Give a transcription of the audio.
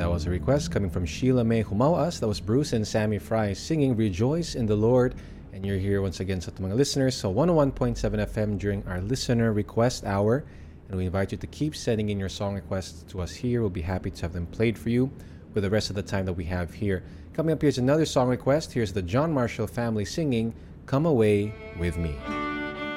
that was a request coming from Sheila May Humawas. That was Bruce and Sammy Fry singing Rejoice in the Lord. And you're here once again sa mga listeners. So 101.7 FM during our listener request hour. And we invite you to keep sending in your song requests to us here. We'll be happy to have them played for you with the rest of the time that we have here. Coming up, here's another song request. Here's the John Marshall family singing Come Away With Me.